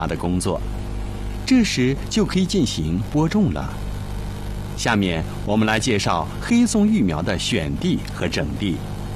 的工作，这时就可以进行播种了。下面我们来介绍黑松育苗的选地和整地。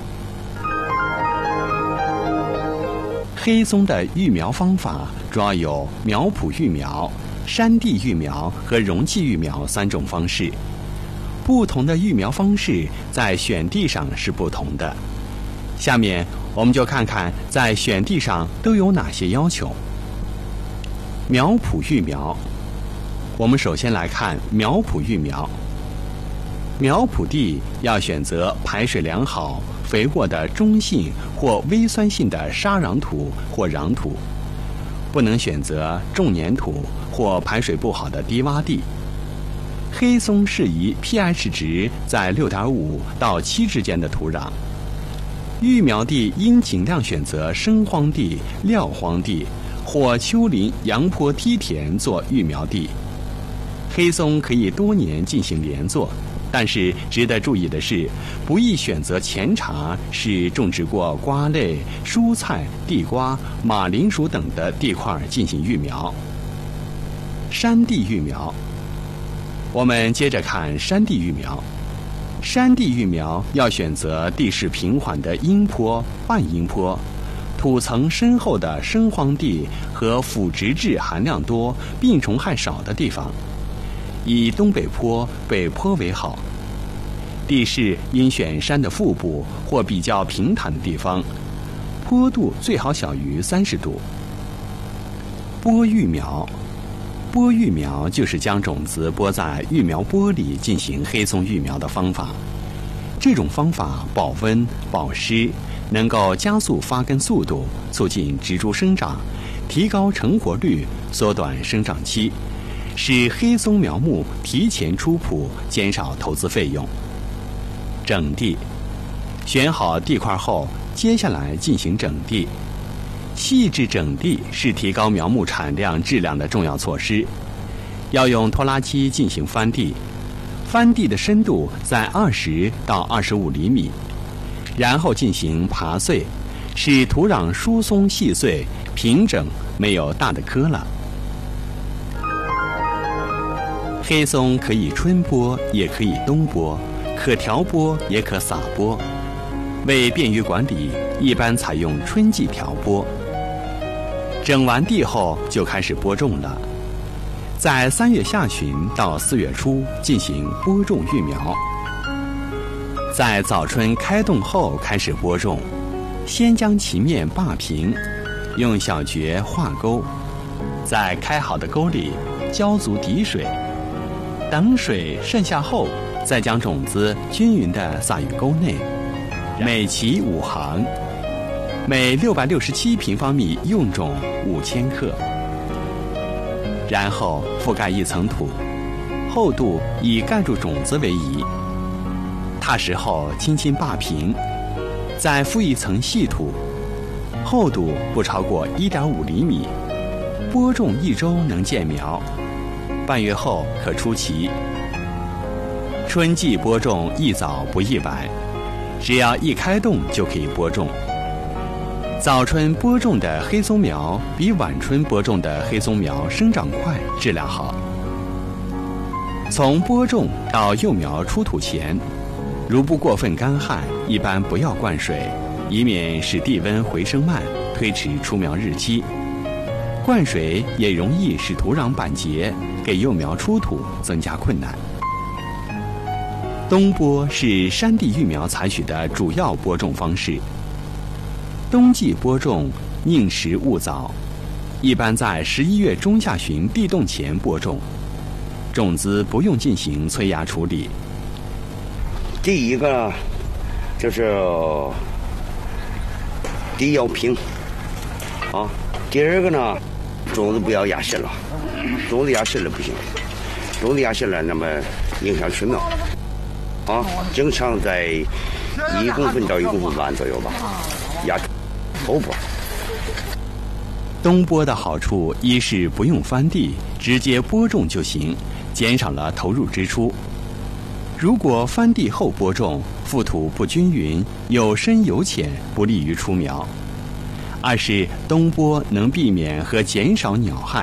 黑松的育苗方法主要有苗圃育苗、山地育苗和容器育苗3种方式。不同的育苗方式在选地上是不同的。下面我们就看看在选地上都有哪些要求。苗圃育苗，我们首先来看苗圃育苗。苗圃地要选择排水良好、肥沃的中性或微酸性的沙壤土或壤土，不能选择重粘土或排水不好的低洼地。黑松适宜 pH 值在 6.5 到7之间的土壤。育苗地应尽量选择生荒地、撂荒地或丘陵、阳坡、梯田做育苗地。黑松可以多年进行连作，但是值得注意的是，不宜选择前茬是种植过瓜类、蔬菜、地瓜、马铃薯等的地块进行育苗。山地育苗，我们接着看山地育苗。山地育苗要选择地势平缓的阴坡、半阴坡、土层深厚的生荒地和腐殖质含量多、病虫害少的地方，以东北坡、北坡为好。地势应选山的腹部或比较平坦的地方，坡度最好小于30度。播育苗，播育苗就是将种子播在育苗钵里进行黑松育苗的方法。这种方法保温保湿，能够加速发根速度，促进植株生长，提高成活率，缩短生长期，使黑松苗木提前出圃，减少投资费用。整地，选好地块后，接下来进行整地。细致整地是提高苗木产量质量的重要措施。要用拖拉机进行翻地，翻地的深度在20到25厘米，然后进行耙碎，使土壤疏松细碎、平整，没有大的磕了。黑松可以春播，也可以冬播，可调播也可撒播。为便于管理，一般采用春季调播。整完地后就开始播种了，在3月下旬到4月初进行播种育苗。在早春开动后开始播种，先将其面扒平，用小橛画沟，在开好的沟里浇足底水，等水渗下后，再将种子均匀地撒于沟内，每齐5行，每667平方米用种5000克，然后覆盖一层土，厚度以盖住种子为宜。踏实后轻轻扒平，再覆一层细土，厚度不超过1.5厘米。播种1周能见苗，半月后可出畦。春季播种宜早不宜晚，只要一开动就可以播种。早春播种的黑松苗比晚春播种的黑松苗生长快，质量好。从播种到幼苗出土前，如不过分干旱，一般不要灌水，以免使地温回升慢，推迟出苗日期。灌水也容易使土壤板结，给幼苗出土增加困难。冬播是山地育苗采取的主要播种方式。冬季播种宁迟勿早，一般在11月中下旬地冻前播种，种子不用进行催芽处理。 第一个就是地要平啊，第二个呢，种子不要压实了，种子压实了不行，种子压实了那么影响取苗啊，经常在1公分到1公分半左右吧，压头播。 冬播的好处，一是不用翻地，直接播种就行，减少了投入支出。如果翻地后播种，覆土不均匀，有深有浅，不利于出苗。二是冬播能避免和减少鸟害。